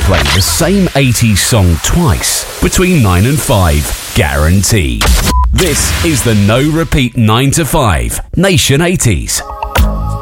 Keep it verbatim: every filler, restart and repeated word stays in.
play the same eighties song twice between nine and five, guaranteed. This is the No Repeat nine to five Nation eighties.